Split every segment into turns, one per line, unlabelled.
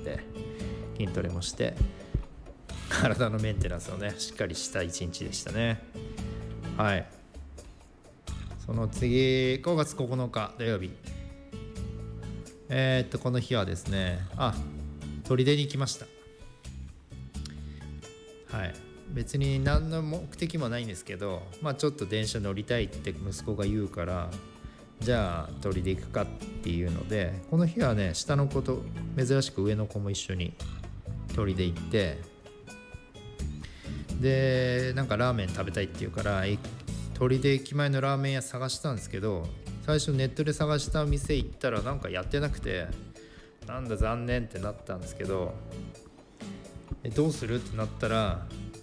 て筋トレもして体のメンテナンスをねしっかりした一日でしたね。はい。その次5月9日土曜日、この日はですね砦に行きました。はい。別に何の目的もないんですけど、ちょっと電車乗りたいって息子が言うから、じゃあ砦行くかっていうので、この日はね下の子と珍しく上の子も一緒に砦行って、でなんかラーメン食べたいって言うから砦駅前のラーメン屋探したんですけど、最初ネットで探した店行ったらなんかやってなくて、なんだ残念ってなったんですけど、どうするってなったら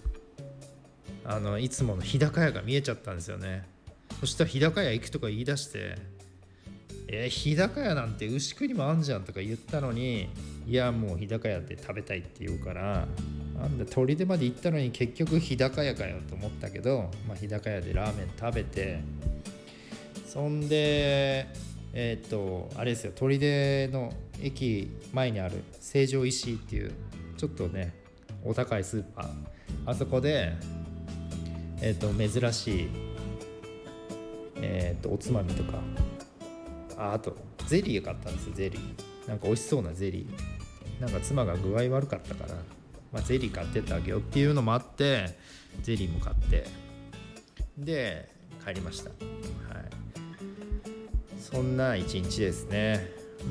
いつもの日高屋が見えちゃったんですよね。そしたら日高屋行くとか言い出して、日高屋なんて牛久にもあんじゃんとか言ったのに、いやもう日高屋で食べたいって言うから、なんだ砦まで行ったのに結局日高屋かよと思ったけど、日高屋でラーメン食べて、そんであれですよ、砦の駅前にある成城石井っていうちょっとねお高いスーパー、あそこで珍しいおつまみとか、あとゼリーが買ったんですよ。ゼリーなんか美味しそうなゼリー、なんか妻が具合悪かったから、ゼリー買ってってあげようっていうのもあって、ゼリーも買ってで帰りました。はい。そんな一日ですね。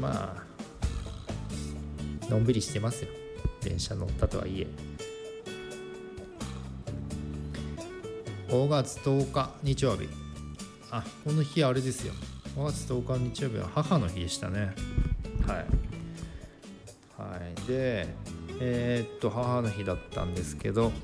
のんびりしてますよ、電車乗ったとはいえ。5月10日日曜日、この日あれですよ、5月10日日曜日は母の日でしたね。はい、で母の日だったんですけど、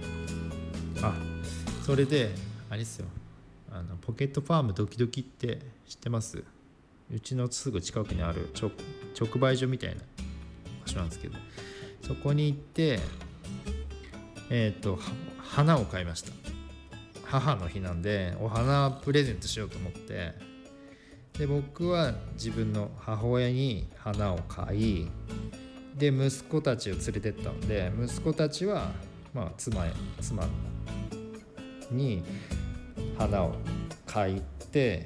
それであれですよ、ポケットファームドキドキって知ってます？うちのすぐ近くにある直売所みたいな場所なんですけど、そこに行って花を買いました。母の日なんでお花プレゼントしようと思って、で僕は自分の母親に花を買い、で息子たちを連れてったので、息子たちは妻に花を買って、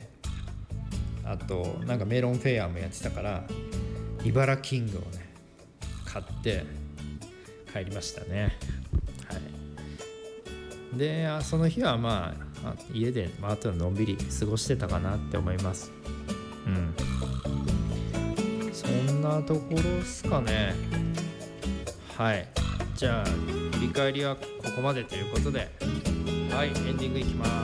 あとなんかメロンフェアもやってたから茨キングをね買って帰りましたね。はい。でその日は家であとはのんびり過ごしてたかなって思います。そんなところですかね。はい。じゃあ振り返りはここまでということで、はい、エンディングいきます。